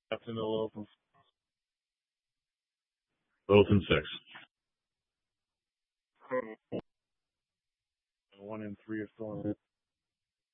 Captain Littleton. Littleton 6. 1 and 3 are still in it.